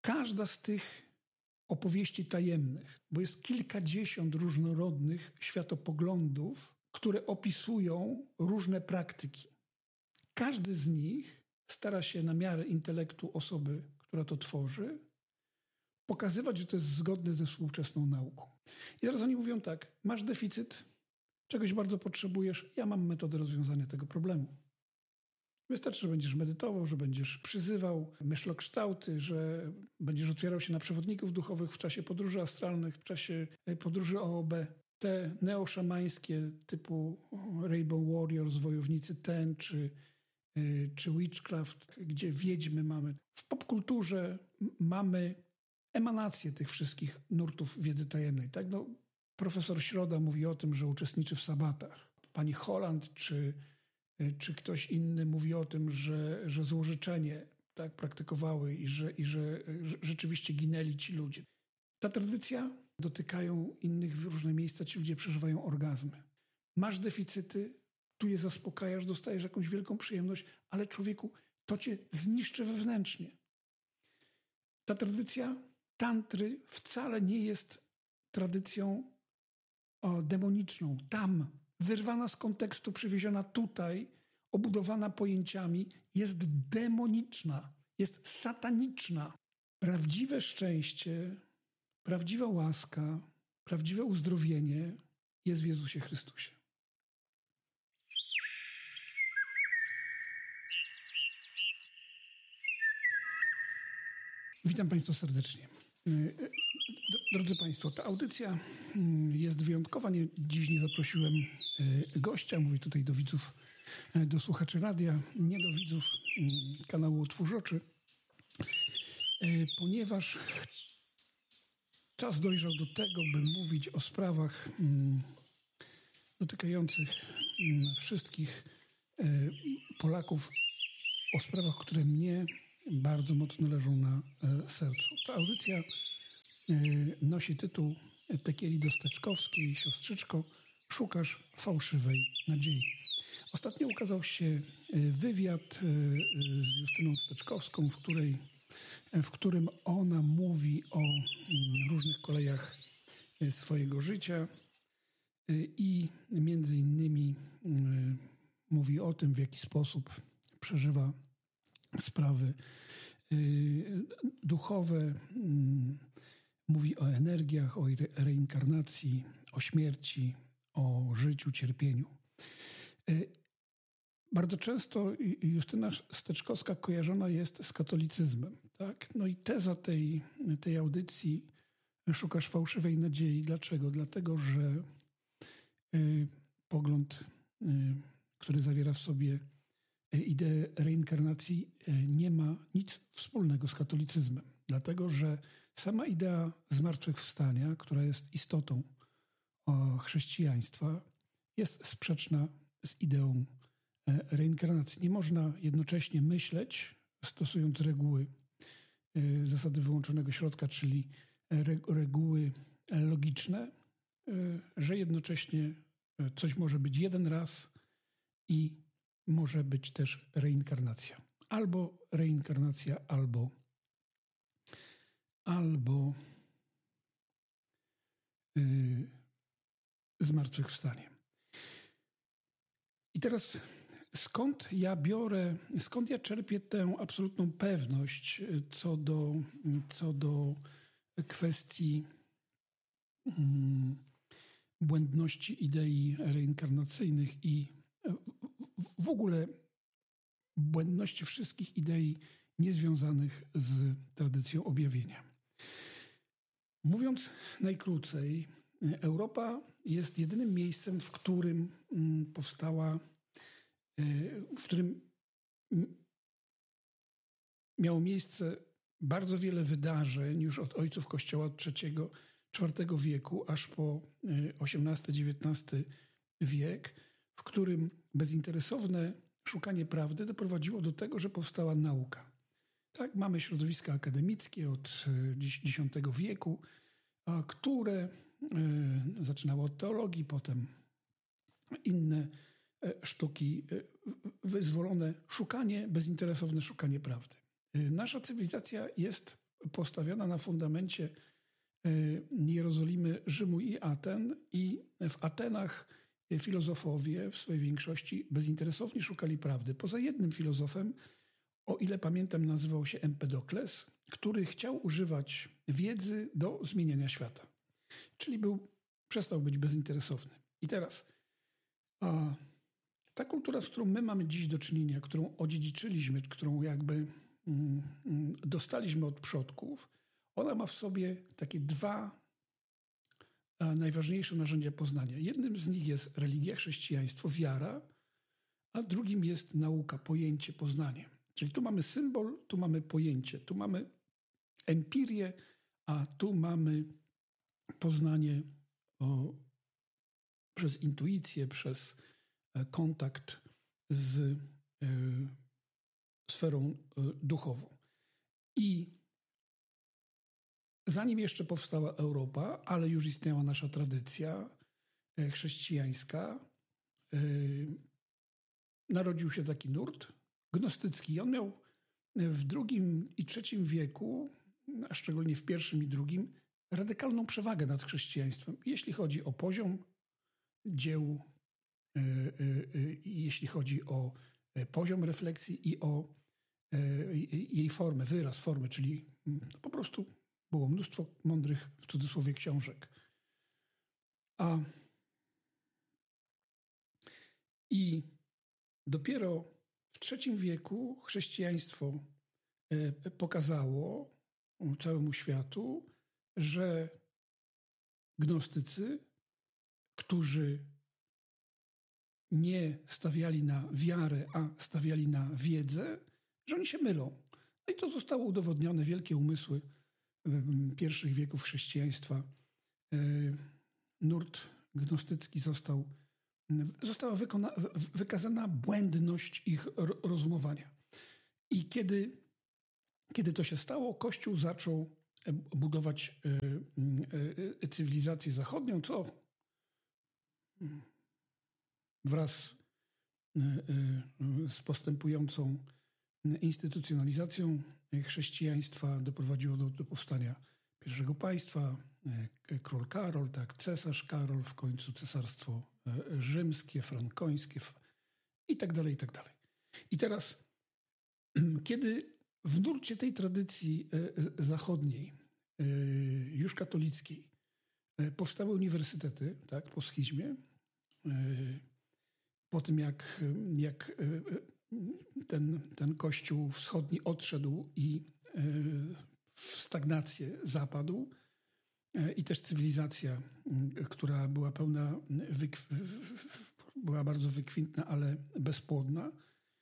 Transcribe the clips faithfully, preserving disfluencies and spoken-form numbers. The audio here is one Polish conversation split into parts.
Każda z tych opowieści tajemnych, bo jest kilkadziesiąt różnorodnych światopoglądów, które opisują różne praktyki. Każdy z nich stara się na miarę intelektu osoby, która to tworzy, pokazywać, że to jest zgodne ze współczesną nauką. I teraz oni mówią tak, masz deficyt, czegoś bardzo potrzebujesz, ja mam metodę rozwiązania tego problemu. Wystarczy, że będziesz medytował, że będziesz przyzywał myślokształty, że będziesz otwierał się na przewodników duchowych w czasie podróży astralnych, w czasie podróży O O B. Te neoszamańskie typu Rainbow Warriors, wojownicy ten, czy, czy Witchcraft, gdzie wiedźmy mamy. W popkulturze mamy emanację tych wszystkich nurtów wiedzy tajemnej. Tak? No, profesor Środa mówi o tym, że uczestniczy w sabatach. Pani Holland czy czy ktoś inny mówi o tym, że, że złożyczenie tak praktykowały i, że, i że, że rzeczywiście ginęli ci ludzie. Ta tradycja dotykają innych w różne miejsca, ci ludzie przeżywają orgazmy. Masz deficyty, tu je zaspokajasz, dostajesz jakąś wielką przyjemność, ale człowieku, to cię zniszczy wewnętrznie. Ta tradycja tantry wcale nie jest tradycją o, demoniczną. Tam wyrwana z kontekstu, przywieziona tutaj, obudowana pojęciami, jest demoniczna, jest sataniczna. Prawdziwe szczęście, prawdziwa łaska, prawdziwe uzdrowienie jest w Jezusie Chrystusie. Witam Państwa serdecznie. Drodzy Państwo, ta audycja jest wyjątkowa. Nie, dziś nie zaprosiłem gościa, mówię tutaj do widzów, do słuchaczy radia, nie do widzów kanału Otwórz Oczy, ponieważ czas dojrzał do tego, by mówić o sprawach dotykających wszystkich Polaków, o sprawach, które mnie bardzo mocno leżą na sercu. Ta audycja nosi tytuł Tekieli Dosteczkowskiej, siostrzyczko, szukasz fałszywej nadziei. Ostatnio ukazał się wywiad z Justyną Steczkowską, w, której, w którym ona mówi o różnych kolejach swojego życia i między innymi mówi o tym, w jaki sposób przeżywa sprawy duchowe, mówi o energiach, o reinkarnacji, o śmierci, o życiu, cierpieniu. Bardzo często Justyna Steczkowska kojarzona jest z katolicyzmem. Tak? No i teza tej, tej audycji Szukasz fałszywej nadziei. Dlaczego? Dlatego, że y, pogląd, y, który zawiera w sobie ideę reinkarnacji, y, nie ma nic wspólnego z katolicyzmem. Dlatego, że sama idea zmartwychwstania, która jest istotą o, chrześcijaństwa, jest sprzeczna z ideą y, reinkarnacji. Nie można jednocześnie myśleć, stosując reguły y, zasady wyłączonego środka, czyli reguły logiczne, że jednocześnie coś może być jeden raz i może być też reinkarnacja. Albo reinkarnacja, albo, albo yy, zmartwychwstanie. I teraz skąd ja biorę, skąd ja czerpię tę absolutną pewność co do, co do kwestii um, błędności idei reinkarnacyjnych i w ogóle błędności wszystkich idei niezwiązanych z tradycją objawienia. Mówiąc najkrócej, Europa jest jedynym miejscem, w którym powstała, w którym miało miejsce bardzo wiele wydarzeń już od ojców Kościoła od trzeciego, czwartego wieku aż po osiemnasty, dziewiętnasty wiek, w którym bezinteresowne szukanie prawdy doprowadziło do tego, że powstała nauka. Tak, mamy środowiska akademickie od dziesiątego wieku, które zaczynało od teologii, potem inne sztuki, wyzwolone szukanie, bezinteresowne szukanie prawdy. Nasza cywilizacja jest postawiona na fundamencie Jerozolimy, Rzymu i Aten, i w Atenach filozofowie w swojej większości bezinteresownie szukali prawdy. Poza jednym filozofem, o ile pamiętam, nazywał się Empedokles, który chciał używać wiedzy do zmieniania świata. Czyli był, przestał być bezinteresowny. I teraz a, ta kultura, z którą my mamy dziś do czynienia, którą odziedziczyliśmy, którą jakby mm, dostaliśmy od przodków, ona ma w sobie takie dwa a, najważniejsze narzędzia poznania. Jednym z nich jest religia, chrześcijaństwo, wiara, a drugim jest nauka, pojęcie, poznanie. Czyli tu mamy symbol, tu mamy pojęcie, tu mamy empirię, a tu mamy poznanie o, przez intuicję, przez e, kontakt z e, sferą e, duchową. I zanim jeszcze powstała Europa, ale już istniała nasza tradycja e, chrześcijańska, e, narodził się taki nurt gnostycki. On miał w drugim i trzecim wieku, a szczególnie w pierwszym i drugim, radykalną przewagę nad chrześcijaństwem, jeśli chodzi o poziom dzieł, yy, yy, jeśli chodzi o poziom refleksji i o yy, jej formę, wyraz formy, czyli yy, po prostu było mnóstwo mądrych, w cudzysłowie, książek. A i dopiero w trzecim wieku chrześcijaństwo yy, pokazało całemu światu, że gnostycy, którzy nie stawiali na wiarę, a stawiali na wiedzę, że oni się mylą. No i to zostało udowodnione. Wielkie umysły pierwszych wieków chrześcijaństwa. Nurt gnostycki został, została wykona, wykazana błędność ich rozumowania. I kiedy, kiedy to się stało, Kościół zaczął budować cywilizację zachodnią, co wraz z postępującą instytucjonalizacją chrześcijaństwa doprowadziło do, do powstania pierwszego państwa. Król Karol, tak, cesarz Karol, w końcu cesarstwo rzymskie, frankońskie i tak dalej, i tak dalej. I teraz, kiedy w nurcie tej tradycji zachodniej, już katolickiej, powstały uniwersytety, tak, po schizmie, po tym jak, jak ten, ten Kościół wschodni odszedł i w stagnację zapadł, i też cywilizacja, która była pełna, była bardzo wykwintna, ale bezpłodna,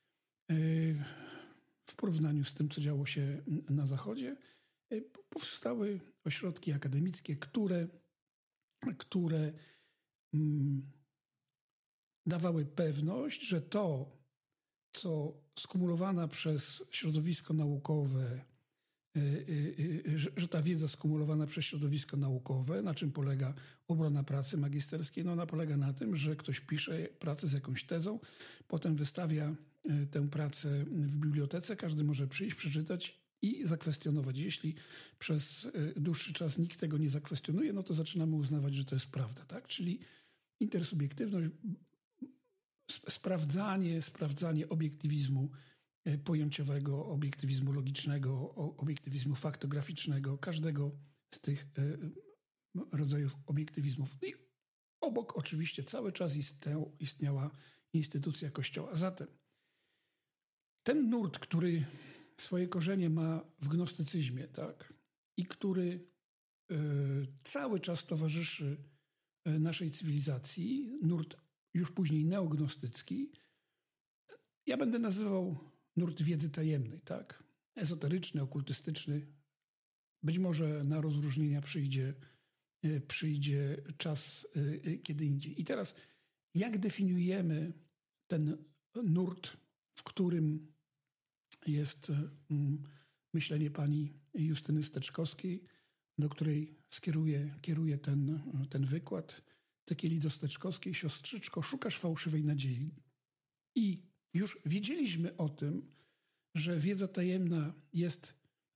w porównaniu z tym, co działo się na Zachodzie, powstały ośrodki akademickie, które, które mm, dawały pewność, że to, co skumulowana przez środowisko naukowe, yy, yy, że, że ta wiedza skumulowana przez środowisko naukowe, na czym polega obrona pracy magisterskiej, no ona polega na tym, że ktoś pisze pracę z jakąś tezą, potem wystawia yy, tę pracę w bibliotece, każdy może przyjść, przeczytać i zakwestionować. Jeśli przez dłuższy czas nikt tego nie zakwestionuje, no to zaczynamy uznawać, że to jest prawda, tak? Czyli intersubiektywność, sprawdzanie, sprawdzanie obiektywizmu pojęciowego, obiektywizmu logicznego, obiektywizmu faktograficznego, każdego z tych rodzajów obiektywizmów. I obok oczywiście cały czas istniał, istniała instytucja Kościoła. Zatem ten nurt, który swoje korzenie ma w gnostycyzmie, tak, i który y, cały czas towarzyszy naszej cywilizacji, nurt już później neognostycki, ja będę nazywał nurt wiedzy tajemnej, tak, ezoteryczny, okultystyczny. Być może na rozróżnienia przyjdzie, y, przyjdzie czas y, kiedy indziej. I teraz, jak definiujemy ten nurt, w którym jest myślenie pani Justyny Steczkowskiej, do której skieruję, kieruję ten, ten wykład. Tekielido Steczkowskiej, siostrzyczko, szukasz fałszywej nadziei. I już wiedzieliśmy o tym, że wiedza tajemna jest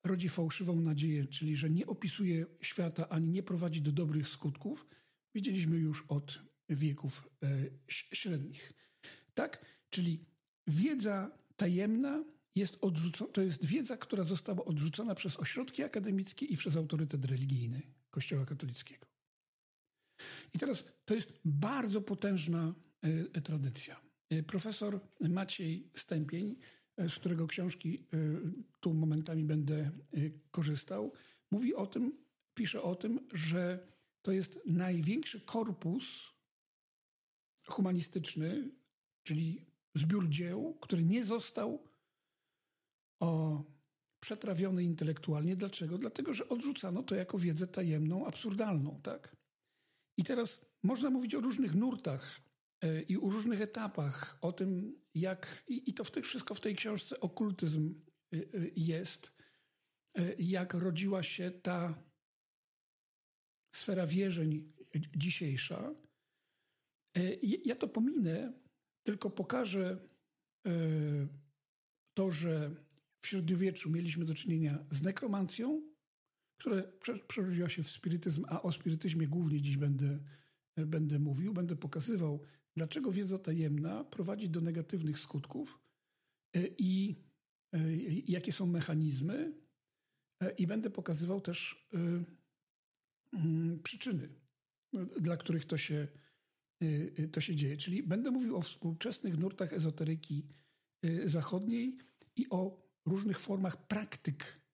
rodzi fałszywą nadzieję, czyli że nie opisuje świata ani nie prowadzi do dobrych skutków, widzieliśmy już od wieków e, średnich. Tak? Czyli wiedza tajemna jest odrzucona, to jest wiedza, która została odrzucona przez ośrodki akademickie i przez autorytet religijny Kościoła katolickiego. I teraz to jest bardzo potężna e, tradycja. E, profesor Maciej Stępień, e, z którego książki e, tu momentami będę e, korzystał, mówi o tym, pisze o tym, że to jest największy korpus humanistyczny, czyli zbiór dzieł, który nie został o, przetrawiony intelektualnie. Dlaczego? Dlatego, że odrzucano to jako wiedzę tajemną, absurdalną. Tak? I teraz można mówić o różnych nurtach e, i o różnych etapach, o tym, jak, i, i to w tych, wszystko w tej książce Okultyzm e, e, jest, e, jak rodziła się ta sfera wierzeń dzisiejsza. E, ja to pominę, tylko pokażę e, to, że w średniowieczu mieliśmy do czynienia z nekromancją, która przerodziła się w spirytyzm, a o spirytyzmie głównie dziś będę, będę mówił, będę pokazywał, dlaczego wiedza tajemna prowadzi do negatywnych skutków i, i jakie są mechanizmy, i będę pokazywał też przyczyny, dla których to się, to się dzieje. Czyli będę mówił o współczesnych nurtach ezoteryki zachodniej i o różnych formach praktyk,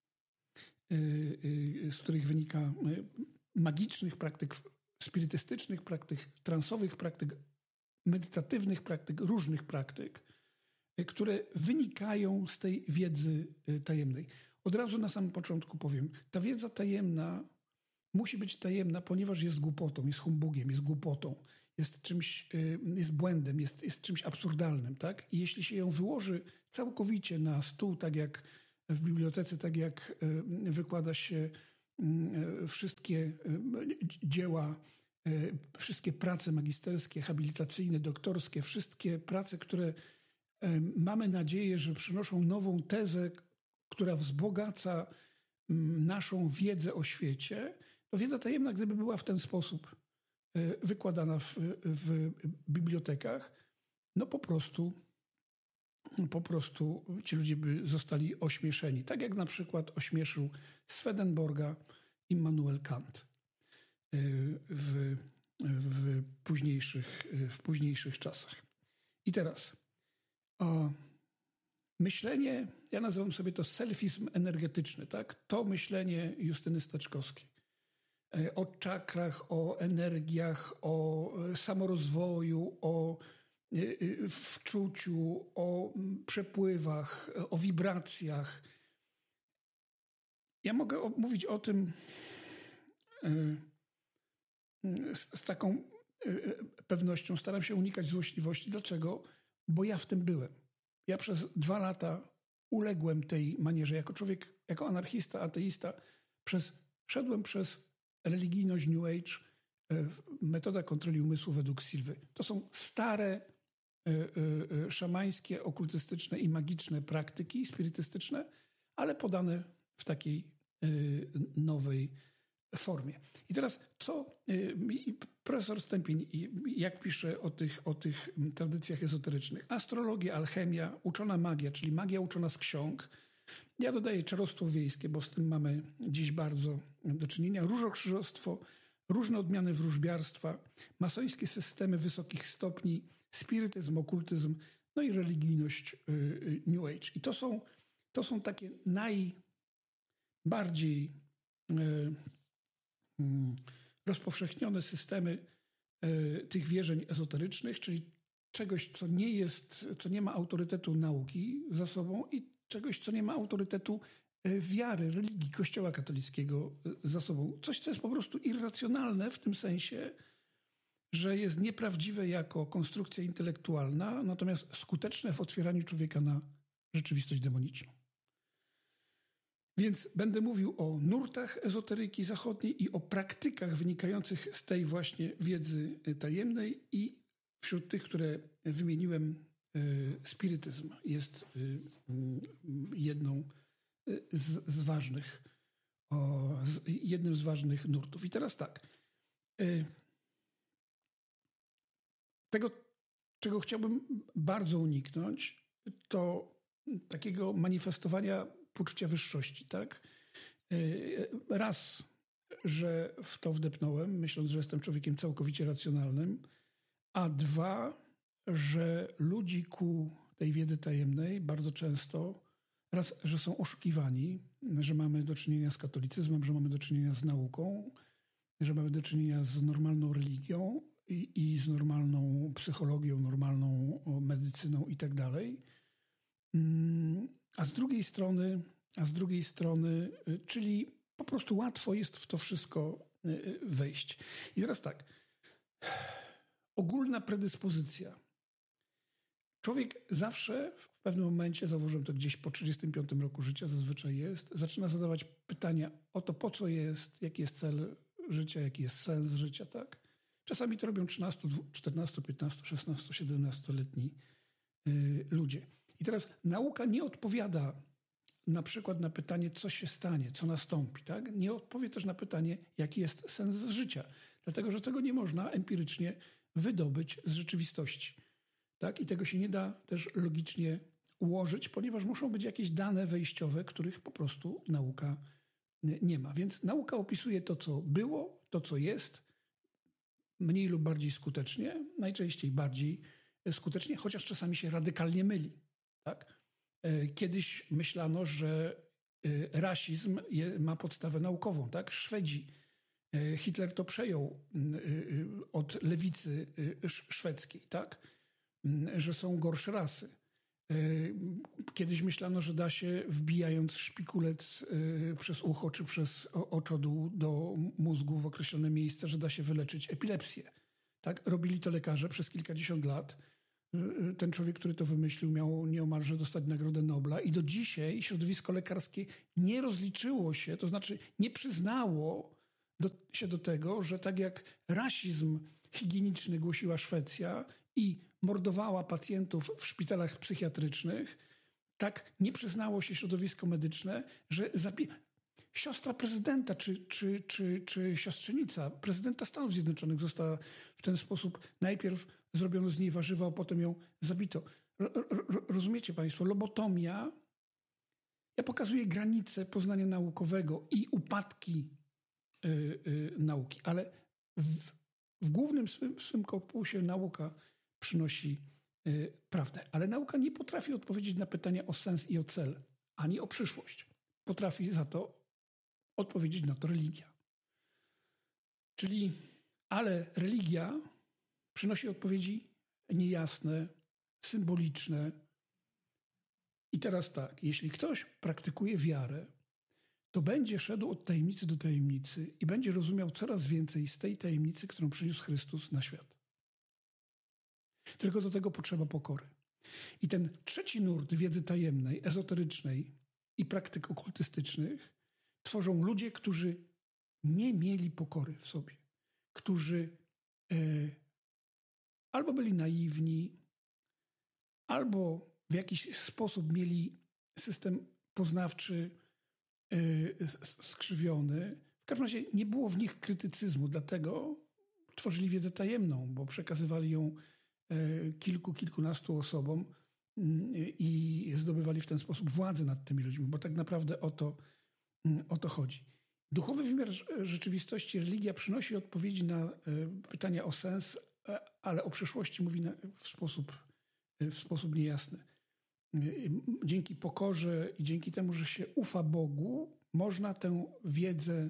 z których wynika magicznych praktyk, spirytystycznych praktyk, transowych praktyk, medytatywnych praktyk, różnych praktyk, które wynikają z tej wiedzy tajemnej. Od razu na samym początku powiem, ta wiedza tajemna musi być tajemna, ponieważ jest głupotą, jest humbugiem, jest głupotą, jest czymś, jest błędem, jest, jest czymś absurdalnym. Tak? I jeśli się ją wyłoży całkowicie na stół, tak jak w bibliotece, tak jak wykłada się wszystkie dzieła, wszystkie prace magisterskie, habilitacyjne, doktorskie, wszystkie prace, które mamy nadzieję, że przynoszą nową tezę, która wzbogaca naszą wiedzę o świecie, to wiedza tajemna, gdyby była w ten sposób wykładana w, w bibliotekach, no po prostu po prostu ci ludzie by zostali ośmieszeni. Tak jak na przykład ośmieszył Swedenborga Immanuel Kant w, w, późniejszych, w późniejszych czasach. I teraz o, myślenie, ja nazywam sobie to selfizm energetyczny, tak? To myślenie Justyny Steczkowskiej. O czakrach, o energiach, o samorozwoju, o wczuciu, o przepływach, o wibracjach. Ja mogę mówić o tym z, z taką pewnością. Staram się unikać złośliwości. Dlaczego? Bo ja w tym byłem. Ja przez dwa lata uległem tej manierze. Jako człowiek, jako anarchista, ateista, przez, szedłem przez religijność New Age, metoda kontroli umysłu według Silwy. To są stare, szamańskie, okultystyczne i magiczne praktyki spirytystyczne, ale podane w takiej nowej formie. I teraz co profesor Stępień, jak pisze o tych, o tych tradycjach ezoterycznych? Astrologia, alchemia, uczona magia, czyli magia uczona z ksiąg. Ja dodaję czarostwo wiejskie, bo z tym mamy dziś bardzo do czynienia. Różokrzyżostwo, różne odmiany wróżbiarstwa, masońskie systemy wysokich stopni, spirytyzm, okultyzm, no i religijność New Age. I to są, to są takie najbardziej rozpowszechnione systemy tych wierzeń ezoterycznych, czyli czegoś, co nie jest, co nie ma autorytetu nauki za sobą i czegoś, co nie ma autorytetu wiary, religii Kościoła katolickiego za sobą. Coś, co jest po prostu irracjonalne w tym sensie, że jest nieprawdziwe jako konstrukcja intelektualna, natomiast skuteczne w otwieraniu człowieka na rzeczywistość demoniczną. Więc będę mówił o nurtach ezoteryki zachodniej i o praktykach wynikających z tej właśnie wiedzy tajemnej i wśród tych, które wymieniłem, spirytyzm jest jedną z, z ważnych, o, z, jednym z ważnych nurtów. I teraz tak, tego, czego chciałbym bardzo uniknąć, to takiego manifestowania poczucia wyższości, tak? Raz, że w to wdepnąłem, myśląc, że jestem człowiekiem całkowicie racjonalnym, a dwa, że ludzi ku tej wiedzy tajemnej bardzo często, raz, że są oszukiwani, że mamy do czynienia z katolicyzmem, że mamy do czynienia z nauką, że mamy do czynienia z normalną religią i, i z normalną psychologią, normalną medycyną i tak dalej. A z drugiej strony, a z drugiej strony, czyli po prostu łatwo jest w to wszystko wejść. I teraz tak, ogólna predyspozycja. Człowiek zawsze w pewnym momencie, zauważyłem to gdzieś po trzydziestym piątym roku życia zazwyczaj jest, zaczyna zadawać pytania o to, po co jest, jaki jest cel życia, jaki jest sens życia, tak? Czasami to robią trzynaście, czternaście, piętnaście, szesnaście, siedemnastoletni ludzie. I teraz nauka nie odpowiada na przykład na pytanie, co się stanie, co nastąpi. Tak? Nie odpowie też na pytanie, jaki jest sens życia. Dlatego, że tego nie można empirycznie wydobyć z rzeczywistości. Tak? I tego się nie da też logicznie ułożyć, ponieważ muszą być jakieś dane wejściowe, których po prostu nauka nie ma. Więc nauka opisuje to, co było, to, co jest, mniej lub bardziej skutecznie, najczęściej bardziej skutecznie, chociaż czasami się radykalnie myli. Tak? Kiedyś myślano, że rasizm ma podstawę naukową. Tak? Szwedzi, Hitler to przejął od lewicy szwedzkiej, tak? Że są gorsze rasy. Kiedyś myślano, że da się, wbijając szpikulec przez ucho czy przez oczodół do mózgu w określone miejsce, że da się wyleczyć epilepsję. Tak? Robili to lekarze przez kilkadziesiąt lat. Ten człowiek, który to wymyślił, miał nieomalże dostać Nagrodę Nobla i do dzisiaj środowisko lekarskie nie rozliczyło się, to znaczy nie przyznało do, się do tego, że tak jak rasizm higieniczny głosiła Szwecja i mordowała pacjentów w szpitalach psychiatrycznych, tak nie przyznało się środowisko medyczne, że zabi- siostra prezydenta czy, czy, czy, czy siostrzenica prezydenta Stanów Zjednoczonych została w ten sposób, najpierw zrobiono z niej warzywa, a potem ją zabito. Ro, ro, rozumiecie państwo? Lobotomia, ja pokazuję granice poznania naukowego i upadki y, y, nauki, ale w, w głównym swym, swym korpusie nauka przynosi y, prawdę. Ale nauka nie potrafi odpowiedzieć na pytania o sens i o cel, ani o przyszłość. Potrafi za to odpowiedzieć na to religia. Czyli, ale religia przynosi odpowiedzi niejasne, symboliczne. I teraz tak, jeśli ktoś praktykuje wiarę, to będzie szedł od tajemnicy do tajemnicy i będzie rozumiał coraz więcej z tej tajemnicy, którą przyniósł Chrystus na świat. Tylko do tego potrzeba pokory. I ten trzeci nurt wiedzy tajemnej, ezoterycznej i praktyk okultystycznych tworzą ludzie, którzy nie mieli pokory w sobie, którzy e, albo byli naiwni, albo w jakiś sposób mieli system poznawczy e, skrzywiony. W każdym razie nie było w nich krytycyzmu, dlatego tworzyli wiedzę tajemną, bo przekazywali ją e, kilku, kilkunastu osobom i zdobywali w ten sposób władzę nad tymi ludźmi, bo tak naprawdę o to, o to chodzi. Duchowy wymiar rzeczywistości, religia przynosi odpowiedzi na pytania o sens, ale o przyszłości mówi w sposób, w sposób niejasny. Dzięki pokorze i dzięki temu, że się ufa Bogu, można tę wiedzę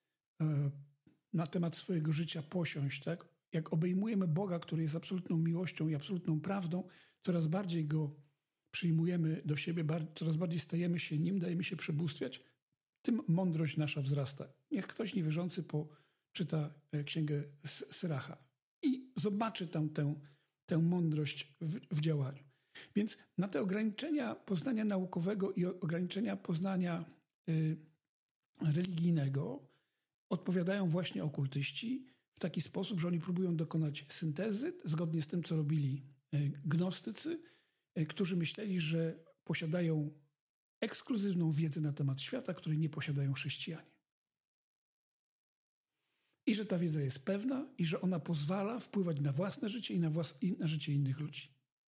na temat swojego życia posiąść. Tak? Jak obejmujemy Boga, który jest absolutną miłością i absolutną prawdą, coraz bardziej Go przyjmujemy do siebie, coraz bardziej stajemy się Nim, dajemy się przebóstwiać, tym mądrość nasza wzrasta. Niech ktoś niewierzący poczyta księgę Syracha i zobaczy tam tę, tę mądrość w, w działaniu. Więc na te ograniczenia poznania naukowego i ograniczenia poznania y, religijnego odpowiadają właśnie okultyści w taki sposób, że oni próbują dokonać syntezy zgodnie z tym, co robili y, gnostycy, y, którzy myśleli, że posiadają ekskluzywną wiedzę na temat świata, której nie posiadają chrześcijanie. I że ta wiedza jest pewna i że ona pozwala wpływać na własne życie i na, włas- i na życie innych ludzi.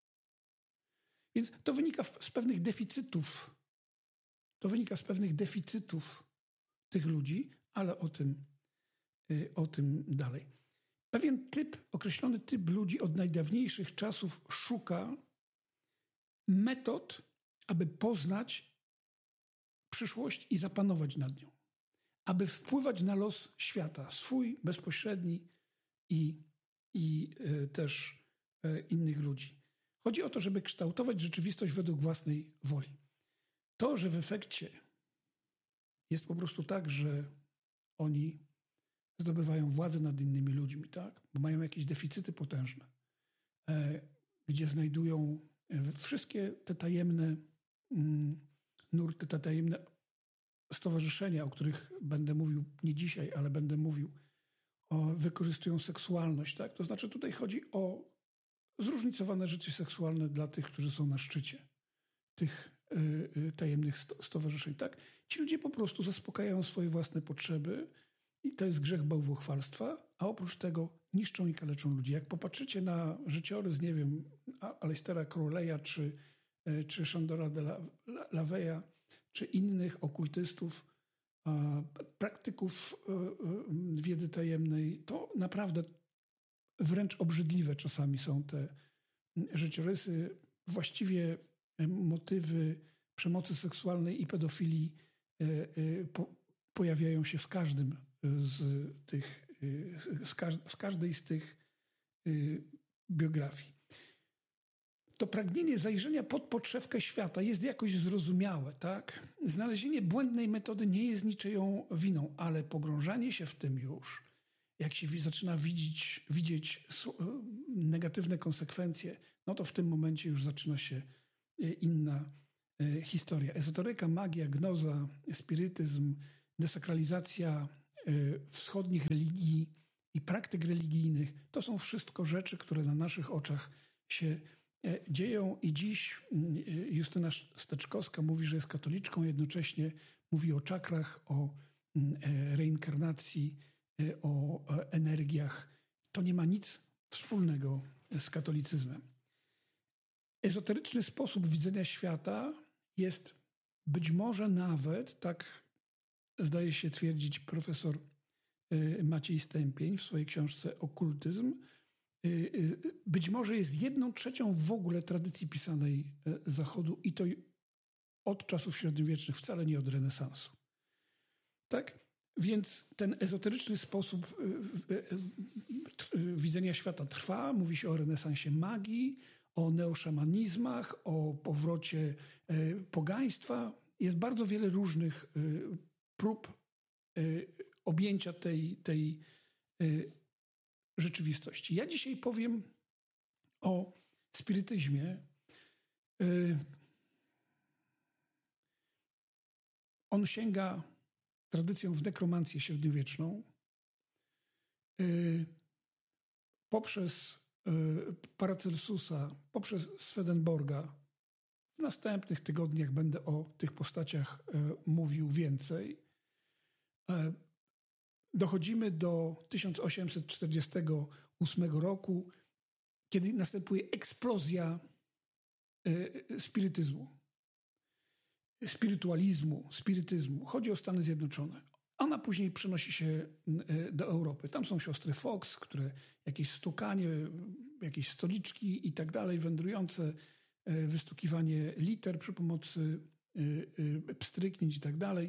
Więc to wynika w, z pewnych deficytów. To wynika z pewnych deficytów tych ludzi, ale o tym, yy, o tym dalej. Pewien typ, określony typ ludzi od najdawniejszych czasów szuka metod, aby poznać przyszłość i zapanować nad nią. Aby wpływać na los świata, swój, bezpośredni i, i y, też y, innych ludzi. Chodzi o to, żeby kształtować rzeczywistość według własnej woli. To, że w efekcie jest po prostu tak, że oni zdobywają władzę nad innymi ludźmi, tak? Bo mają jakieś deficyty potężne, e, gdzie znajdują e, wszystkie te tajemne mm, nurty, te tajemne stowarzyszenia, o których będę mówił nie dzisiaj, ale będę mówił, o, wykorzystują seksualność, tak? To znaczy tutaj chodzi o zróżnicowane życie seksualne dla tych, którzy są na szczycie tych y, y, tajemnych sto, stowarzyszeń, tak? Ci ludzie po prostu zaspokajają swoje własne potrzeby i to jest grzech bałwochwalstwa, a oprócz tego niszczą i kaleczą ludzi. Jak popatrzycie na życiorys, nie wiem, Aleisteira Crowley'a czy, y, czy Shandora de la, la, Laveya, czy innych okultystów, praktyków wiedzy tajemnej, to naprawdę wręcz obrzydliwe czasami są te życiorysy. Właściwie motywy przemocy seksualnej i pedofilii pojawiają się w każdym z tych, w każdej z tych biografii. To pragnienie zajrzenia pod podszewkę świata jest jakoś zrozumiałe, tak? Znalezienie błędnej metody nie jest niczyją winą, ale pogrążanie się w tym już, jak się zaczyna widzieć, widzieć negatywne konsekwencje, no to w tym momencie już zaczyna się inna historia. Ezoteryka, magia, gnoza, spirytyzm, desakralizacja wschodnich religii i praktyk religijnych, to są wszystko rzeczy, które na naszych oczach się dzieją i dziś Justyna Steczkowska mówi, że jest katoliczką, jednocześnie mówi o czakrach, o reinkarnacji, o energiach. To nie ma nic wspólnego z katolicyzmem. Ezoteryczny sposób widzenia świata jest być może nawet, tak zdaje się twierdzić profesor Maciej Stępień w swojej książce Okultyzm, być może jest jedną trzecią w ogóle tradycji pisanej Zachodu i to od czasów średniowiecznych, wcale nie od renesansu. Tak? Więc ten ezoteryczny sposób widzenia świata trwa. Mówi się o renesansie magii, o neoszamanizmach, o powrocie pogaństwa. Jest bardzo wiele różnych prób objęcia tej, tej rzeczywistości. Ja dzisiaj powiem o spirytyzmie. On sięga tradycją w nekromancję średniowieczną. Poprzez Paracelsusa, poprzez Swedenborga. W następnych tygodniach będę o tych postaciach mówił więcej. Dochodzimy do tysiąc osiemset czterdziestego ósmego roku, kiedy następuje eksplozja spirytyzmu, spirytualizmu, spirytyzmu. Chodzi o Stany Zjednoczone. Ona później przenosi się do Europy. Tam są siostry Fox, które jakieś stukanie, jakieś stoliczki i tak dalej, wędrujące, wystukiwanie liter przy pomocy pstryknięć i tak dalej.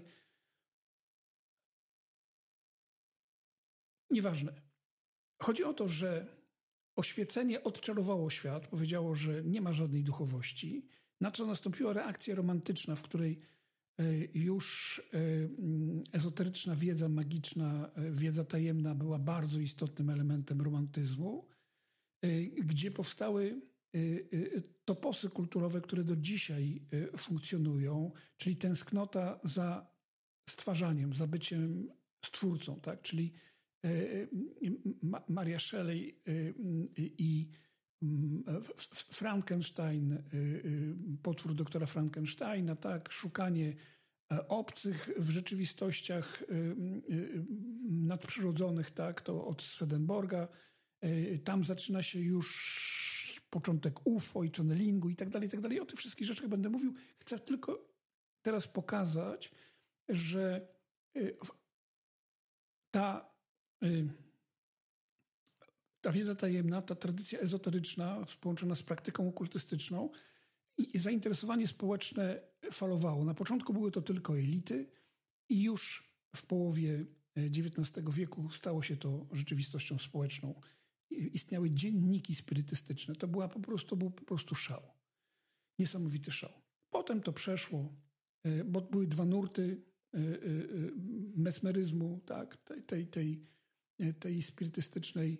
Nieważne. Chodzi o to, że oświecenie odczarowało świat, powiedziało, że nie ma żadnej duchowości, na co nastąpiła reakcja romantyczna, w której już ezoteryczna wiedza magiczna, wiedza tajemna była bardzo istotnym elementem romantyzmu, gdzie powstały toposy kulturowe, które do dzisiaj funkcjonują, czyli tęsknota za stwarzaniem, za byciem stwórcą, tak? Czyli Maria Shelley i Frankenstein, potwór doktora Frankensteina, tak, szukanie obcych w rzeczywistościach nadprzyrodzonych, tak, to od Swedenborga. Tam zaczyna się już początek U F O i channelingu i tak dalej, i tak dalej. O tych wszystkich rzeczach będę mówił. Chcę tylko teraz pokazać, że ta, ta wiedza tajemna, ta tradycja ezoteryczna połączona z praktyką okultystyczną i zainteresowanie społeczne falowało. Na początku były to tylko elity i już w połowie dziewiętnastego wieku stało się to rzeczywistością społeczną. Istniały dzienniki spirytystyczne. To, była po prostu, to był po prostu szał. Niesamowity szał. Potem to przeszło, bo były dwa nurty mesmeryzmu, tak, tej, tej, tej, tej spirytystycznej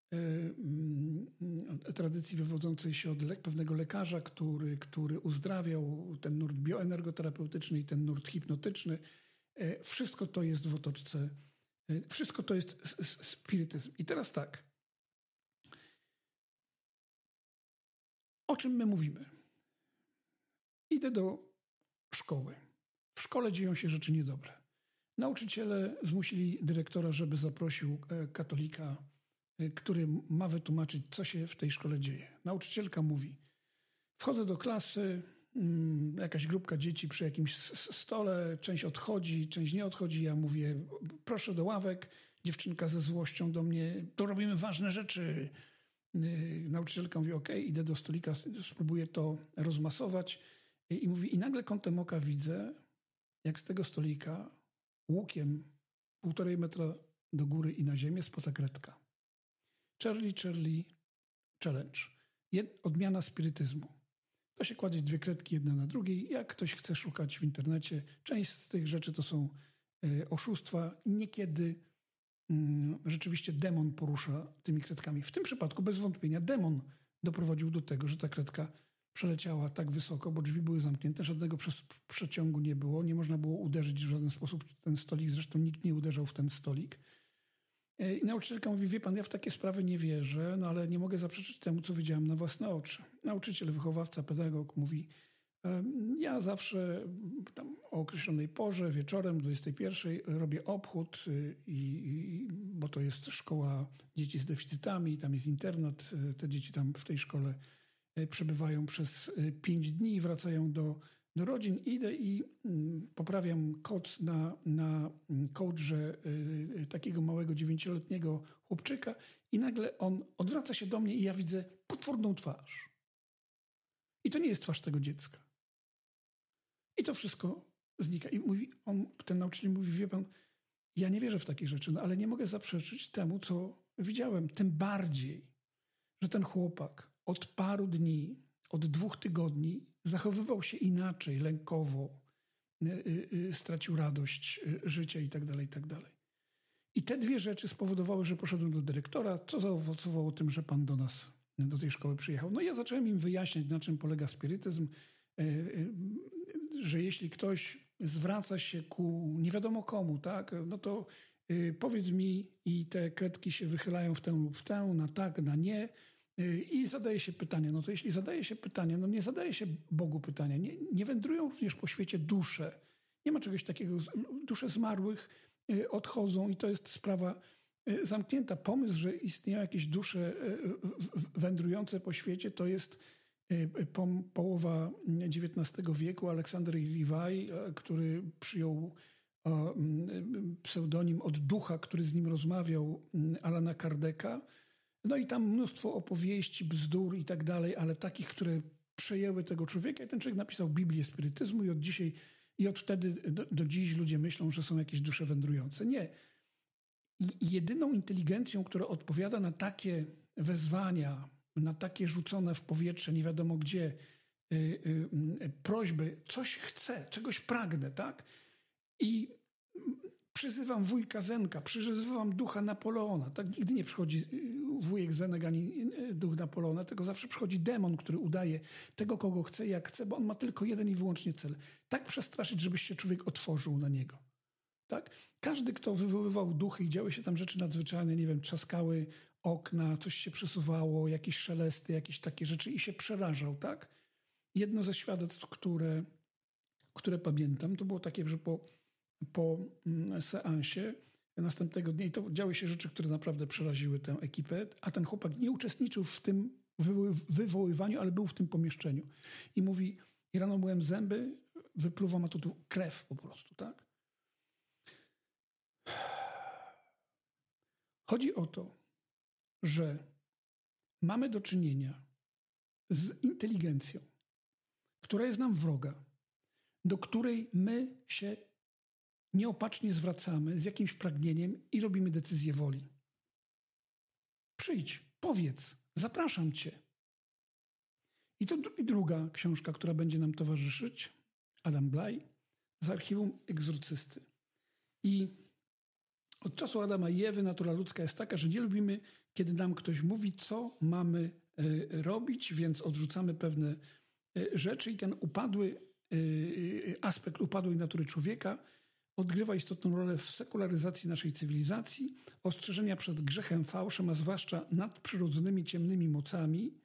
tradycji wywodzącej się od le- pewnego lekarza, który, który uzdrawiał, ten nurt bioenergoterapeutyczny i ten nurt hipnotyczny. Wszystko to jest w otoczce, wszystko to jest spirytyzm. I teraz tak, o czym my mówimy? Idę do szkoły. W szkole dzieją się rzeczy niedobre. Nauczyciele zmusili dyrektora, żeby zaprosił katolika, który ma wytłumaczyć, co się w tej szkole dzieje. Nauczycielka mówi, wchodzę do klasy, jakaś grupka dzieci przy jakimś stole, część odchodzi, część nie odchodzi. Ja mówię, proszę do ławek. Dziewczynka ze złością do mnie, to robimy ważne rzeczy. Nauczycielka mówi, okej, idę do stolika, spróbuję to rozmasować. I mówi, i nagle kątem oka widzę, jak z tego stolika łukiem półtorej metra do góry i na ziemię spoza kredka. Charlie, Charlie, challenge. Jed, odmiana spirytyzmu. To się kładzie dwie kredki jedna na drugiej. Jak ktoś chce szukać w internecie, część z tych rzeczy to są y, oszustwa. Niekiedy y, rzeczywiście demon porusza tymi kredkami. W tym przypadku bez wątpienia demon doprowadził do tego, że ta kredka przeleciała tak wysoko, bo drzwi były zamknięte, żadnego przeciągu nie było, nie można było uderzyć w żaden sposób w ten stolik, zresztą nikt nie uderzał w ten stolik. I nauczycielka mówi, wie pan, ja w takie sprawy nie wierzę, no ale nie mogę zaprzeczyć temu, co widziałam na własne oczy. Nauczyciel, wychowawca, pedagog mówi, ja zawsze tam o określonej porze, wieczorem, dwudziestej pierwszej robię obchód, i, i, bo to jest szkoła dzieci z deficytami, tam jest internat, te dzieci tam w tej szkole przebywają przez pięć dni i wracają do, do rodzin. Idę i poprawiam koc na, na kołdrze takiego małego dziewięcioletniego chłopczyka i nagle on odwraca się do mnie i ja widzę potworną twarz. I to nie jest twarz tego dziecka. I to wszystko znika. I mówi, on, ten nauczyciel mówi, wie pan, ja nie wierzę w takie rzeczy, no ale nie mogę zaprzeczyć temu, co widziałem. Tym bardziej, że ten chłopak od paru dni, od dwóch tygodni zachowywał się inaczej, lękowo, yy, yy, stracił radość yy, życia i tak dalej, i tak dalej. I te dwie rzeczy spowodowały, że poszedłem do dyrektora, co zaowocowało tym, że pan do nas, do tej szkoły przyjechał. No i ja zacząłem im wyjaśniać, na czym polega spirytyzm, yy, yy, że jeśli ktoś zwraca się ku nie wiadomo komu, tak, no to yy, powiedz mi i te kredki się wychylają w tę lub w tę, na tak, na nie, i zadaje się pytanie. No to jeśli zadaje się pytanie, no nie zadaje się Bogu pytania. Nie, nie wędrują również po świecie dusze. Nie ma czegoś takiego. Dusze zmarłych odchodzą i to jest sprawa zamknięta. Pomysł, że istnieją jakieś dusze wędrujące po świecie, to jest po, połowa dziewiętnastego wieku. Aleksander Levi, który przyjął pseudonim od ducha, który z nim rozmawiał, Alana Kardeka. No i tam mnóstwo opowieści, bzdur i tak dalej, ale takich, które przejęły tego człowieka. I ten człowiek napisał Biblię spirytyzmu i od dzisiaj, i od wtedy do, do dziś ludzie myślą, że są jakieś dusze wędrujące. Nie. I jedyną inteligencją, która odpowiada na takie wezwania, na takie rzucone w powietrze, nie wiadomo gdzie, yy, yy, prośby, coś chcę, czegoś pragnę, tak? I przyzywam wujka Zenka, przyzywam ducha Napoleona. Tak nigdy nie przychodzi wujek Zenek ani duch Napoleona, tylko zawsze przychodzi demon, który udaje tego, kogo chce, jak chce, bo on ma tylko jeden i wyłącznie cel. Tak przestraszyć, żebyś się człowiek otworzył na niego. Tak? Każdy, kto wywoływał duchy i działy się tam rzeczy nadzwyczajne, nie wiem, trzaskały okna, coś się przesuwało, jakieś szelesty, jakieś takie rzeczy i się przerażał, tak? Jedno ze świadectw, które, które pamiętam, to było takie, że po, po seansie następnego dnia, i to działy się rzeczy, które naprawdę przeraziły tę ekipę, a ten chłopak nie uczestniczył w tym wywoływaniu, ale był w tym pomieszczeniu. I mówi, i rano myłem zęby, wypluwam, a tu, tu krew po prostu, tak? Chodzi o to, że mamy do czynienia z inteligencją, która jest nam wroga, do której my się nieopatrznie zwracamy z jakimś pragnieniem i robimy decyzję woli. Przyjdź, powiedz, zapraszam cię. I to i druga książka, która będzie nam towarzyszyć, Adam Blaj, z archiwum egzorcysty. I od czasu Adama i Ewy natura ludzka jest taka, że nie lubimy, kiedy nam ktoś mówi, co mamy robić, więc odrzucamy pewne rzeczy i ten upadły aspekt upadłej natury człowieka odgrywa istotną rolę w sekularyzacji naszej cywilizacji, ostrzeżenia przed grzechem, fałszem, a zwłaszcza nadprzyrodzonymi ciemnymi mocami,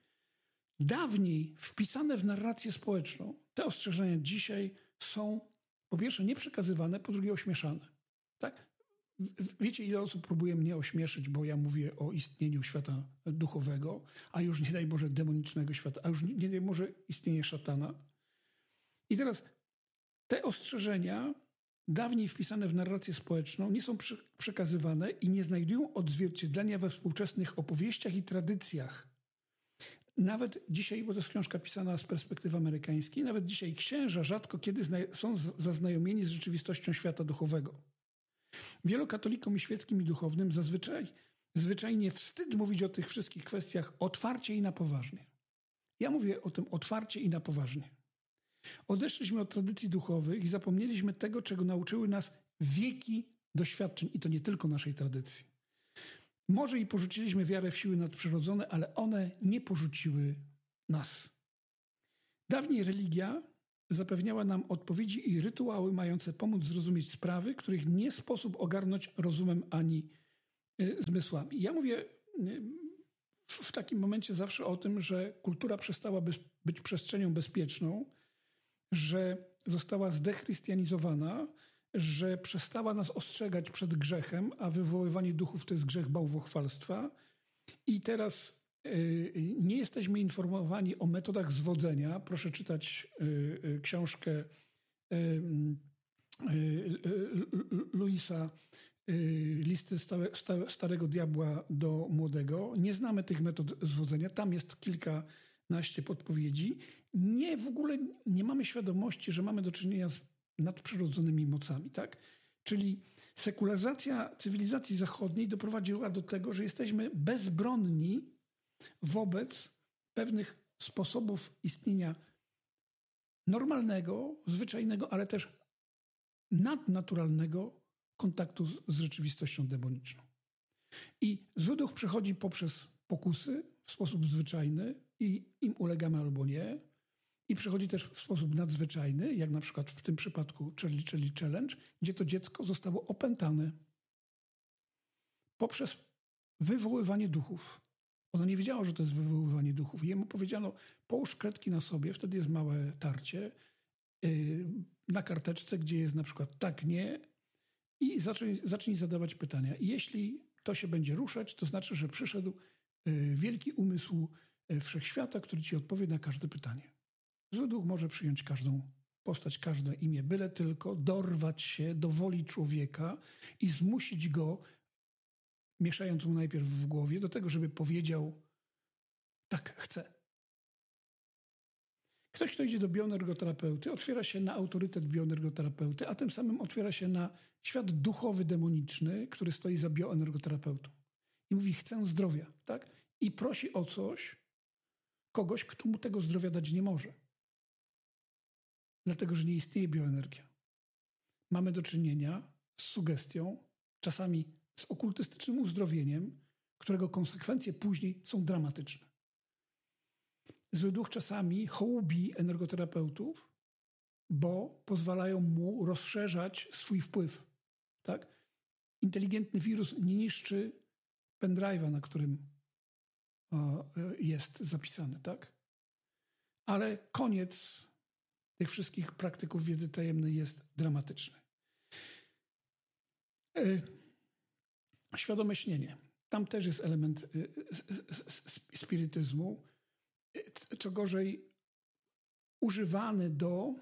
dawniej wpisane w narrację społeczną. Te ostrzeżenia dzisiaj są po pierwsze nieprzekazywane, po drugie ośmieszane. Tak? Wiecie, ile osób próbuje mnie ośmieszyć, bo ja mówię o istnieniu świata duchowego, a już nie daj Boże demonicznego świata, a już nie daj Boże istnienie szatana. I teraz te ostrzeżenia, dawniej wpisane w narrację społeczną, nie są przekazywane i nie znajdują odzwierciedlenia we współczesnych opowieściach i tradycjach. Nawet dzisiaj, bo to jest książka pisana z perspektywy amerykańskiej, nawet dzisiaj księża rzadko kiedy są zaznajomieni z rzeczywistością świata duchowego. Wielu katolikom i świeckim i duchownym zazwyczaj zwyczajnie wstyd mówić o tych wszystkich kwestiach otwarcie i na poważnie. Ja mówię o tym otwarcie i na poważnie. Odeszliśmy od tradycji duchowych i zapomnieliśmy tego, czego nauczyły nas wieki doświadczeń i to nie tylko naszej tradycji. Może i porzuciliśmy wiarę w siły nadprzyrodzone, ale one nie porzuciły nas. Dawniej religia zapewniała nam odpowiedzi i rytuały mające pomóc zrozumieć sprawy, których nie sposób ogarnąć rozumem ani y, zmysłami. Ja mówię y, w takim momencie zawsze o tym, że kultura przestała bez, być przestrzenią bezpieczną, że została zdechrystianizowana, że przestała nas ostrzegać przed grzechem, a wywoływanie duchów to jest grzech bałwochwalstwa. I teraz y, nie jesteśmy informowani o metodach zwodzenia. Proszę czytać y, y, książkę y, y, Luisa y, Listy stałe, stałe, Starego Diabła do Młodego. Nie znamy tych metod zwodzenia. Tam jest kilkanaście podpowiedzi. Nie, w ogóle nie mamy świadomości, że mamy do czynienia z nadprzyrodzonymi mocami, tak? Czyli sekularyzacja cywilizacji zachodniej doprowadziła do tego, że jesteśmy bezbronni wobec pewnych sposobów istnienia normalnego, zwyczajnego, ale też nadnaturalnego kontaktu z, z rzeczywistością demoniczną. I zły duch przychodzi poprzez pokusy w sposób zwyczajny i im ulegamy albo nie. I przychodzi też w sposób nadzwyczajny, jak na przykład w tym przypadku Charlie Charlie Challenge, gdzie to dziecko zostało opętane poprzez wywoływanie duchów. Ono nie wiedziało, że to jest wywoływanie duchów. Jemu powiedziano, połóż kredki na sobie, wtedy jest małe tarcie, yy, na karteczce, gdzie jest na przykład tak, nie i zacznij, zacznij zadawać pytania. I jeśli to się będzie ruszać, to znaczy, że przyszedł yy, wielki umysł yy, wszechświata, który ci odpowie na każde pytanie. Zły duch może przyjąć każdą postać, każde imię, byle tylko dorwać się do woli człowieka i zmusić go, mieszając mu najpierw w głowie, do tego, żeby powiedział, tak chcę. Ktoś, kto idzie do bioenergoterapeuty, otwiera się na autorytet bioenergoterapeuty, a tym samym otwiera się na świat duchowy, demoniczny, który stoi za bioenergoterapeutą. I mówi, chcę zdrowia, tak? I prosi o coś, kogoś, kto mu tego zdrowia dać nie może. Dlatego, że nie istnieje bioenergia. Mamy do czynienia z sugestią, czasami z okultystycznym uzdrowieniem, którego konsekwencje później są dramatyczne. Zły duch czasami hołubi energoterapeutów, bo pozwalają mu rozszerzać swój wpływ. Tak? Inteligentny wirus nie niszczy pendrive'a, na którym jest zapisany, tak? Ale koniec tych wszystkich praktyków wiedzy tajemnej jest dramatyczny. Świadome śnienie. Tam też jest element spirytyzmu. Co gorzej, używany do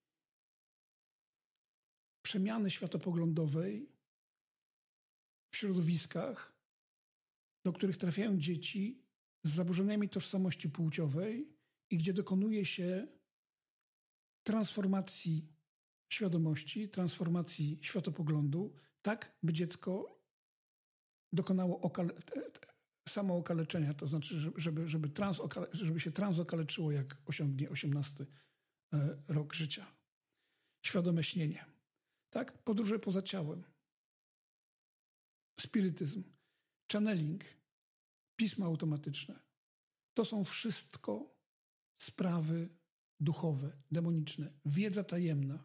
przemiany światopoglądowej w środowiskach, do których trafiają dzieci z zaburzeniami tożsamości płciowej i gdzie dokonuje się transformacji świadomości, transformacji światopoglądu, tak by dziecko dokonało okale- samookaleczenia, to znaczy, żeby, żeby, trans, żeby się tranzokaleczyło, jak osiągnie osiemnasty rok życia. Świadome śnienie. Tak? Podróże poza ciałem. Spirytyzm. Channeling. Pisma automatyczne. To są wszystko sprawy duchowe, demoniczne. Wiedza tajemna.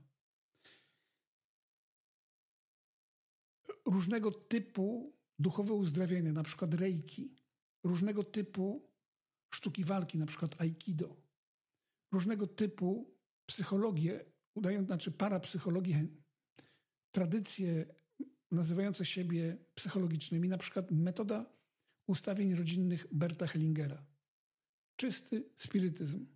Różnego typu duchowe uzdrawiania, na przykład reiki. Różnego typu sztuki walki, na przykład aikido. Różnego typu psychologię, udając, znaczy parapsychologię, tradycje nazywające siebie psychologicznymi, na przykład metoda ustawień rodzinnych Berta Hellingera. Czysty spirytyzm.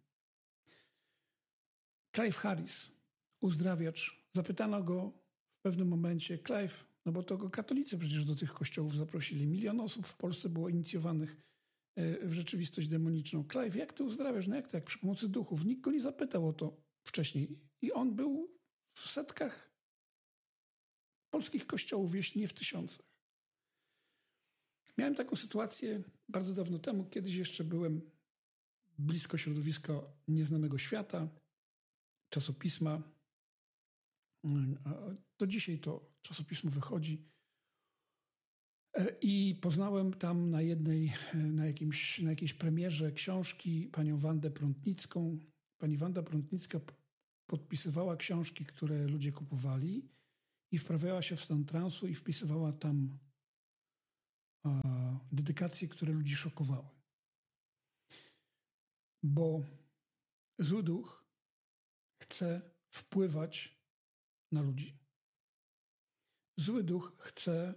Clive Harris, uzdrawiacz. Zapytano go w pewnym momencie, Clive, no bo to go katolicy przecież do tych kościołów zaprosili. Milion osób w Polsce było inicjowanych w rzeczywistość demoniczną. Clive, jak ty uzdrawiasz? No jak to? Jak przy pomocy duchów. Nikt go nie zapytał o to wcześniej. I on był w setkach polskich kościołów, jeśli nie w tysiącach. Miałem taką sytuację bardzo dawno temu. Kiedyś jeszcze byłem blisko środowiska Nieznanego Świata, czasopisma. Do dzisiaj to czasopismo wychodzi. I poznałem tam na jednej, na, jakimś, na jakiejś premierze książki panią Wandę Prątnicką. Pani Wanda Prątnicka podpisywała książki, które ludzie kupowali i wprawiała się w stan transu i wpisywała tam a, dedykacje, które ludzi szokowały. Bo zły duch chce wpływać na ludzi. Zły duch chce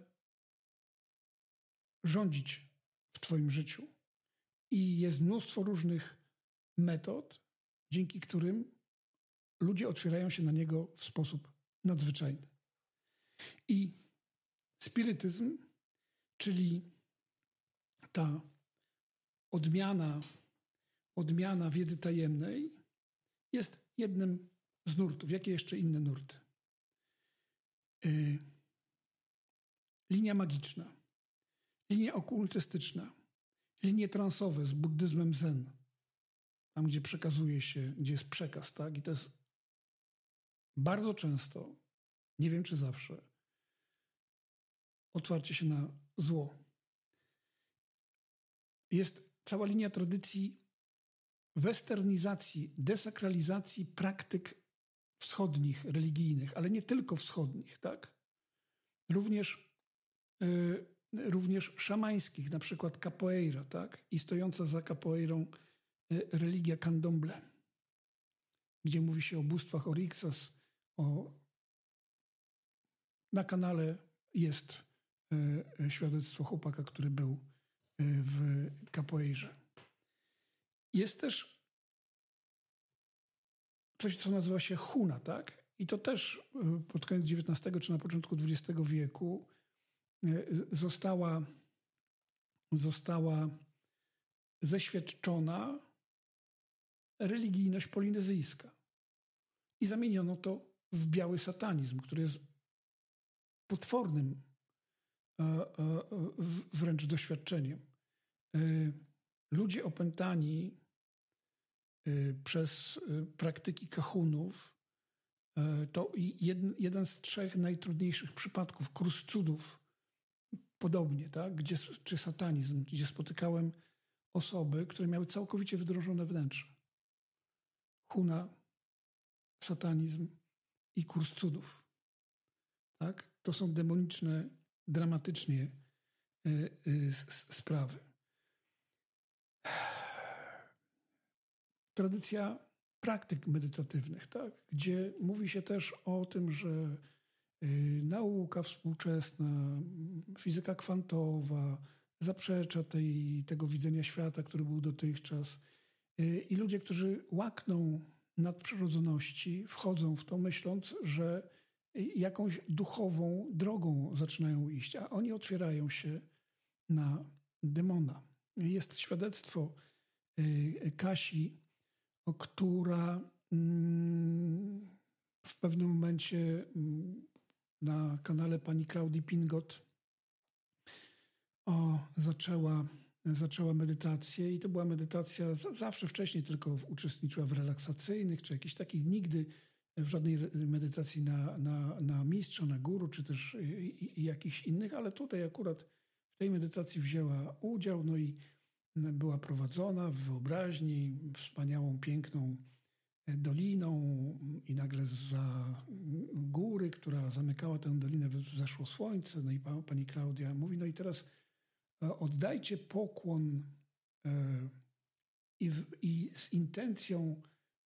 rządzić w twoim życiu. I jest mnóstwo różnych metod, dzięki którym ludzie otwierają się na niego w sposób nadzwyczajny. I spirytyzm, czyli ta odmiana, odmiana wiedzy tajemnej, jest jednym z nurtów. Jakie jeszcze inne nurty? Yy, linia magiczna, linia okultystyczna, linie transowe z buddyzmem zen, tam gdzie przekazuje się, gdzie jest przekaz, tak? I to jest bardzo często, nie wiem czy zawsze, otwarcie się na zło. Jest cała linia tradycji westernizacji, desakralizacji praktyk wschodnich, religijnych, ale nie tylko wschodnich, tak? Również, yy, również szamańskich, na przykład capoeira, tak? I stojąca za capoeirą yy, religia candomblé, gdzie mówi się o bóstwach Orixas, o... Na kanale jest yy, świadectwo chłopaka, który był yy, w capoeirze. Jest też coś, co nazywa się huna, tak? I to też pod koniec dziewiętnastego czy na początku dwudziestego wieku została, została zeświadczona religijność polinezyjska. I zamieniono to w biały satanizm, który jest potwornym wręcz doświadczeniem. Ludzie opętani przez praktyki kahunów to jeden, jeden z trzech najtrudniejszych przypadków, kurs cudów, podobnie, tak? Gdzie, czy satanizm, gdzie spotykałem osoby, które miały całkowicie wydrążone wnętrze. Huna, satanizm i kurs cudów. Tak? To są demoniczne, dramatycznie y, y, sprawy. tradycja praktyk medytatywnych, tak? Gdzie mówi się też o tym, że nauka współczesna, fizyka kwantowa zaprzecza tej, tego widzenia świata, który był dotychczas. I ludzie, którzy łakną nadprzyrodzoności, wchodzą w to myśląc, że jakąś duchową drogą zaczynają iść, a oni otwierają się na demona. Jest świadectwo Kasi, która w pewnym momencie na kanale pani Klaudii Pingot o, zaczęła, zaczęła medytację i to była medytacja, zawsze wcześniej tylko uczestniczyła w relaksacyjnych czy jakichś takich, nigdy w żadnej medytacji na, na, na mistrza, na guru, czy też i, i jakichś innych, ale tutaj akurat w tej medytacji wzięła udział, no i była prowadzona w wyobraźni wspaniałą, piękną doliną i nagle za góry, która zamykała tę dolinę, zaszło słońce. No i pani Klaudia mówi, no i teraz oddajcie pokłon i, w, i z intencją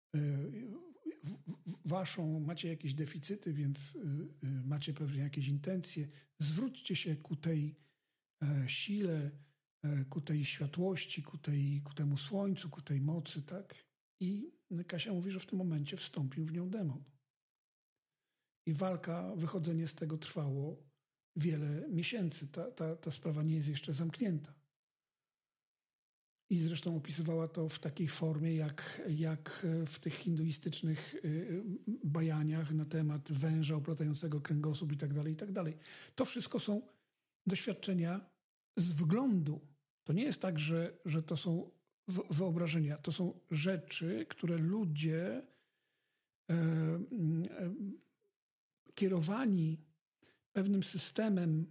waszą, macie jakieś deficyty, więc macie pewnie jakieś intencje, zwróćcie się ku tej sile, ku tej światłości, ku, tej, ku temu słońcu, ku tej mocy, tak? I Kasia mówi, że w tym momencie wstąpił w nią demon. I walka, wychodzenie z tego trwało wiele miesięcy. Ta, ta, ta sprawa nie jest jeszcze zamknięta. I zresztą opisywała to w takiej formie, jak, jak w tych hinduistycznych bajaniach na temat węża oplatającego kręgosłup i tak dalej, i tak dalej. To wszystko są doświadczenia z wglądu. To nie jest tak, że, że to są wyobrażenia. To są rzeczy, które ludzie e, e, kierowani pewnym systemem,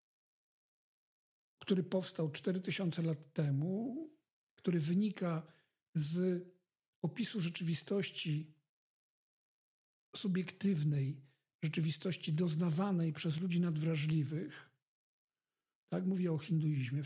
który powstał cztery tysiące lat temu, który wynika z opisu rzeczywistości subiektywnej, rzeczywistości doznawanej przez ludzi nadwrażliwych. Tak mówię o hinduizmie.